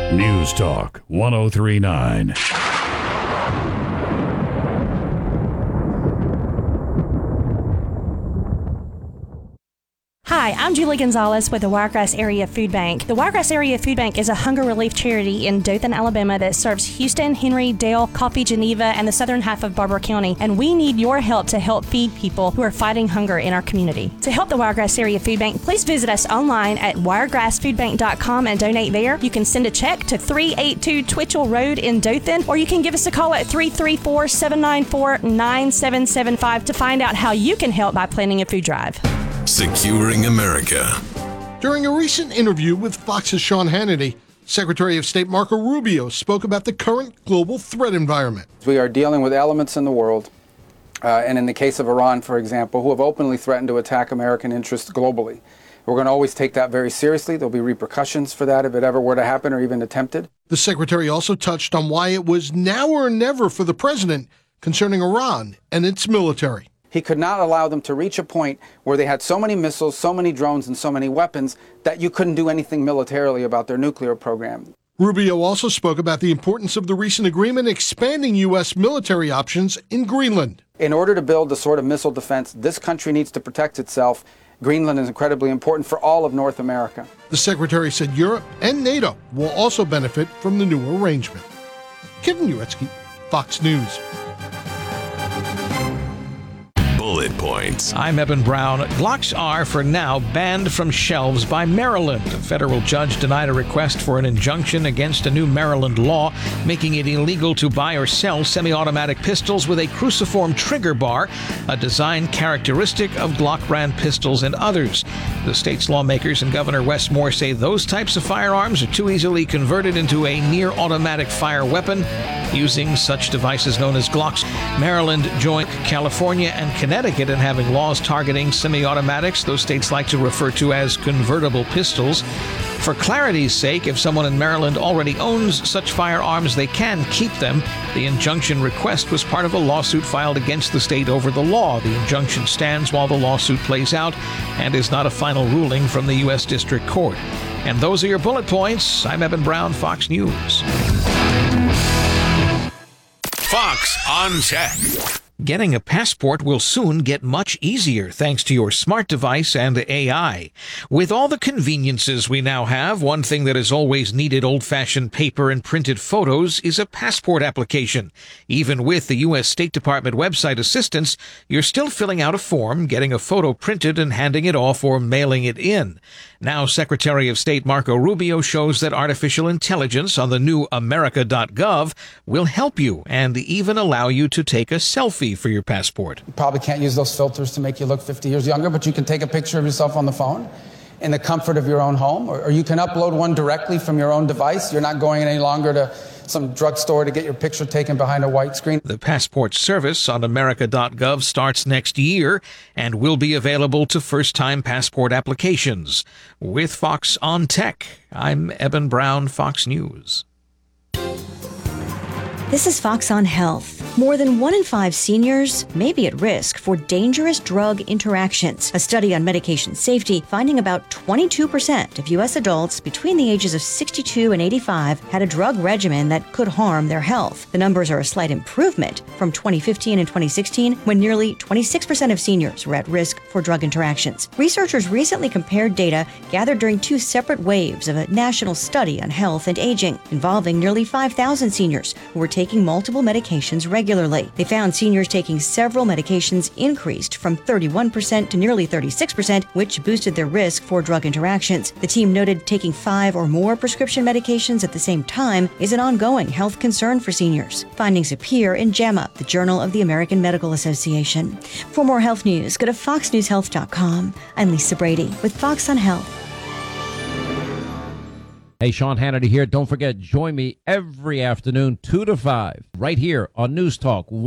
News Talk 1039. Hi, I'm Julie Gonzalez with the Wiregrass Area Food Bank. The Wiregrass Area Food Bank is a hunger relief charity in Dothan, Alabama that serves Houston, Henry, Dale, Coffee, Geneva, and the southern half of Barber County. And we need your help to help feed people who are fighting hunger in our community. To help the Wiregrass Area Food Bank, please visit us online at wiregrassfoodbank.com and donate there. You can send a check to 382 Twitchell Road in Dothan, or you can give us a call at 334-794-9775 to find out how you can help by planning a food drive. Securing America. During a recent interview with Fox's Sean Hannity, Secretary of State Marco Rubio spoke about the current global threat environment. We are dealing with elements in the world, and in the case of Iran, for example, who have openly threatened to attack American interests globally. We're going to always take that very seriously. There'll be repercussions for that if it ever were to happen or even attempted. The Secretary also touched on why it was now or never for the president concerning Iran and its military. He could not allow them to reach a point where they had so many missiles, so many drones, and so many weapons that you couldn't do anything militarily about their nuclear program. Rubio also spoke about the importance of the recent agreement expanding U.S. military options in Greenland. In order to build the sort of missile defense this country needs to protect itself, Greenland is incredibly important for all of North America. The Secretary said Europe and NATO will also benefit from the new arrangement. Kevin Uretsky, Fox News. Bullet points. I'm Eben Brown. Glocks are, for now, banned from shelves by Maryland. A federal judge denied a request for an injunction against a new Maryland law making it illegal to buy or sell semi-automatic pistols with a cruciform trigger bar, a design characteristic of Glock brand pistols and others. The state's lawmakers and Governor Wes Moore say those types of firearms are too easily converted into a near-automatic fire weapon using such devices known as Glocks. Maryland joined California and Connecticut in having laws targeting semi-automatics, those states like to refer to as convertible pistols. For clarity's sake, if someone in Maryland already owns such firearms, they can keep them. The injunction request was part of a lawsuit filed against the state over the law. The injunction stands while the lawsuit plays out and is not a final ruling from the U.S. District Court. And those are your bullet points. I'm Eben Brown, Fox News. Fox on Tech. Getting a passport will soon get much easier thanks to your smart device and AI. With all the conveniences we now have, one thing that has always needed old-fashioned paper and printed photos is a passport application. Even with the U.S. State Department website assistance, you're still filling out a form, getting a photo printed, and handing it off or mailing it in. Now, Secretary of State Marco Rubio shows that artificial intelligence on the new America.gov will help you and even allow you to take a selfie for your passport. You probably can't use those filters to make you look 50 years younger, but you can take a picture of yourself on the phone in the comfort of your own home, or you can upload one directly from your own device. You're not going any longer to some drugstore to get your picture taken behind a white screen. The passport service on America.gov starts next year and will be available to first-time passport applications. With Fox on Tech, I'm Eben Brown, Fox News. This is Fox on Health. More than 1 in 5 seniors may be at risk for dangerous drug interactions. A study on medication safety finding about 22% of U.S. adults between the ages of 62 and 85 had a drug regimen that could harm their health. The numbers are a slight improvement from 2015 and 2016, when nearly 26% of seniors were at risk for drug interactions. Researchers recently compared data gathered during 2 separate waves of a national study on health and aging involving nearly 5,000 seniors who were taking multiple medications regularly. They found seniors taking several medications increased from 31% to nearly 36%, which boosted their risk for drug interactions. The team noted taking 5 or more prescription medications at the same time is an ongoing health concern for seniors. Findings appear in JAMA, the Journal of the American Medical Association. For more health news, go to foxnewshealth.com. I'm Lisa Brady with Fox on Health. Hey, Sean Hannity here. Don't forget, join me every afternoon, 2 to 5, right here on News Talk